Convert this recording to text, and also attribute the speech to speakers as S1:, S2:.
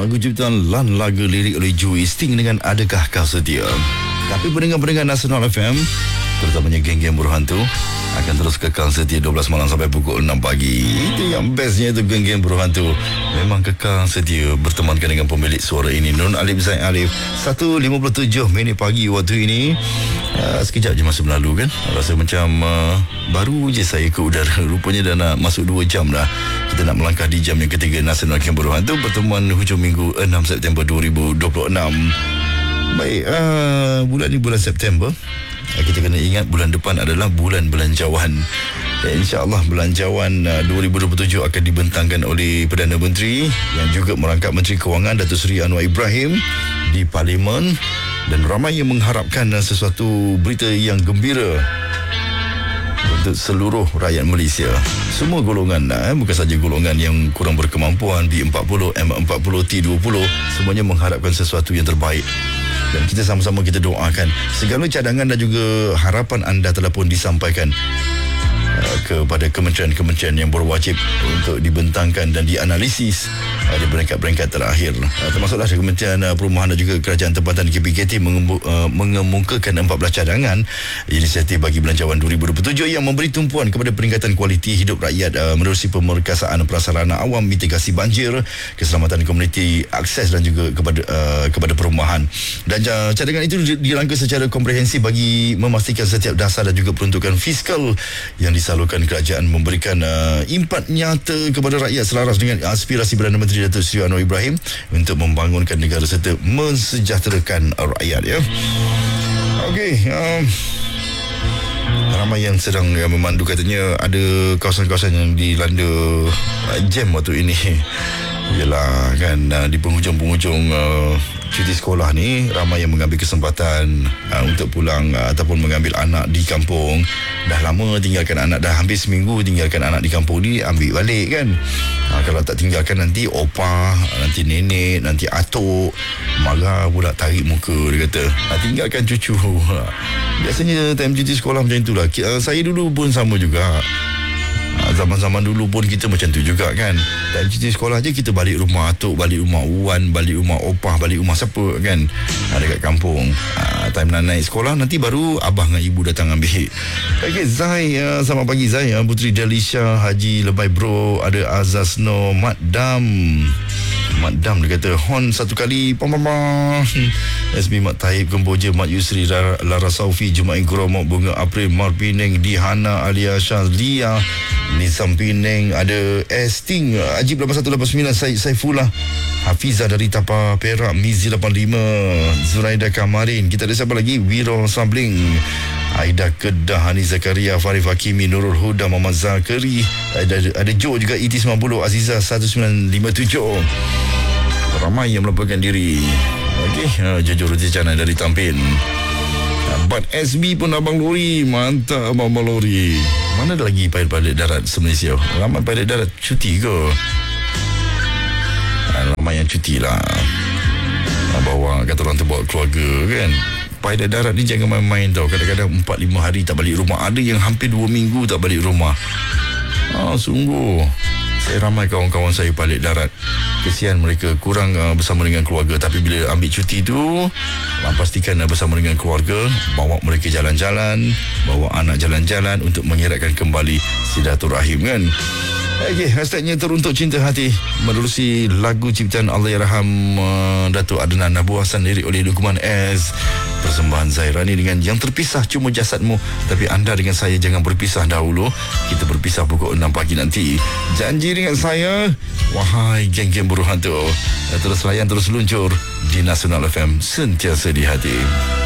S1: Lagu ciptaan Lan lagu lirik oleh Joey Sting dengan Adakah Kau Setia. Tapi pendengar-pendengar Nasional FM, terutamanya geng-geng berhantu, akan terus kekal setia 12 malam sampai pukul 6 pagi. Itu yang bestnya itu, geng-geng berhantu memang kekal setia bertemankan dengan pemilik suara ini, Nun Alif Zaid Alif. 1.57 minit pagi waktu ini. Sekejap je masa berlalu kan. Rasa macam baru je saya ke udara. Rupanya dah nak masuk 2 jam dah. Kita nak melangkah di jam yang ketiga Nasional Geng Berhantu, pertemuan hujung minggu 6 September 2026. Baik, bulan ni bulan September. Kita kena ingat bulan depan adalah bulan belanjawan. InsyaAllah belanjawan 2027 akan dibentangkan oleh Perdana Menteri yang juga merangkap Menteri Kewangan Datuk Seri Anwar Ibrahim di Parlimen, dan ramai yang mengharapkan sesuatu berita yang gembira untuk seluruh rakyat Malaysia. Semua golongan, bukan saja golongan yang kurang berkemampuan, B40, M40, T20, semuanya mengharapkan sesuatu yang terbaik. Dan kita sama-sama kita doakan segala cadangan dan juga harapan anda telah pun disampaikan kepada kementerian-kementerian yang berwajib untuk dibentangkan dan dianalisis di peringkat-peringkat terakhir, termasuklah Kementerian Perumahan dan juga Kerajaan Tempatan KPKT mengemukakan 14 cadangan inisiatif bagi belanjawan 2027 yang memberi tumpuan kepada peningkatan kualiti hidup rakyat menerusi pemerkasaan prasarana awam, mitigasi banjir, keselamatan komuniti, akses dan juga kepada perumahan. Dan cadangan itu dirangka secara komprehensif bagi memastikan setiap dasar dan juga peruntukan fiskal yang disalurkan kerajaan memberikan impak nyata kepada rakyat selaras dengan aspirasi Perdana Menteri Datuk Seri Anwar Ibrahim untuk membangunkan negara serta mensejahterakan rakyat, ya. Okey, ramai yang sedang memandu, katanya ada kawasan-kawasan yang dilanda jam waktu ini. Yalah kan, di penghujung-penghujung cuti sekolah ni, ramai yang mengambil kesempatan untuk pulang ataupun mengambil anak di kampung. Dah lama tinggalkan anak, dah hampir seminggu tinggalkan anak di kampung ni, ambil balik kan. Kalau tak tinggalkan nanti opa, nanti nenek, nanti atuk marah pula, tarik muka, dia kata. Tinggalkan cucu. Biasanya time cuti sekolah macam itulah. Saya dulu pun sama juga. Zaman-zaman dulu pun kita macam tu juga kan. Dan cuti sekolah je kita balik rumah atuk, balik rumah Wan, balik rumah opah, balik rumah siapa kan, dekat kampung. Time nak naik sekolah, nanti baru abah dengan ibu datang ambil. Okay, Zai, selamat pagi Zai. Puteri Dalisha, Haji Lebai Bro, ada Azazno, Mat Dam, dia kata hon satu kali, pam. SB Mat Taib, Kemboja, Mat Yusri, Lara Saufi, Jumaid Gromok, Bunga April, Mar Penang, Dihana, Alia Syazlia, Nizam Penang, ada Esting, Ajib 8189, Saifullah, Hafizah dari Tapa Perak, Mizi 85, Zuraida Kamarin. Kita ada siapa lagi? Wiro Sabling, Aida Kedah, Hani Zakaria, Farif Hakimi, Nurul Huda, Muhammad Zakari, ada Joe juga, ET 90, Aziza 1957. Ramai yang melaporkan diri. Okey, jujur Rejana dari Tampin. But SB pun Abang Lori, mantap Abang Lori. Mana ada lagi pilot darat se-Malaysia? Ramai pilot darat cuti ke? Ramai yang cuti lah. Bawa, kata orang tu bawa keluarga kan. Pilot darat ni jangan main-main tau. Kadang-kadang 4-5 hari tak balik rumah. Ada yang hampir 2 minggu tak balik rumah. Sungguh. Saya ramai kawan-kawan saya pilot darat. Kesian mereka kurang bersama dengan keluarga. Tapi bila ambil cuti tu, pastikan bersama dengan keluarga, bawa mereka jalan-jalan, bawa anak jalan-jalan untuk mengeratkan kembali silaturahim kan. Okey, hashtagnya Teruntuk Cinta Hati menerusi lagu ciptaan Allahyarham Datuk Adnan Abu Hassan, lirik oleh Luqman S. Persembahan Zairani dengan Yang Terpisah Cuma Jasadmu. Tapi anda dengan saya jangan berpisah dahulu. Kita berpisah pukul 6 pagi nanti. Janji dengan saya, wahai geng-geng berhantu, terus layan, terus luncur di Nasional FM, sentiasa di hati.